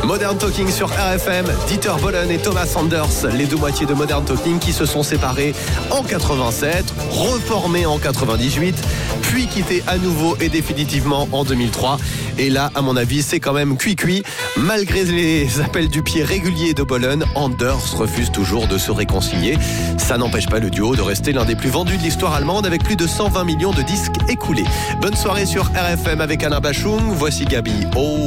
Modern Talking sur RFM, Dieter Bohlen et Thomas Anders, les deux moitiés de Modern Talking qui se sont séparés en 87, reformés en 98, puis quittés à nouveau et définitivement en 2003. Et là, à mon avis, c'est quand même cuit-cuit. Malgré les appels du pied réguliers de Bohlen, Anders refuse toujours de se réconcilier. Ça n'empêche pas le duo de rester l'un des plus vendus de l'histoire allemande avec plus de 120 millions de disques écoulés. Bonne soirée sur RFM avec Alain Bachung. Voici Gabi. Oh.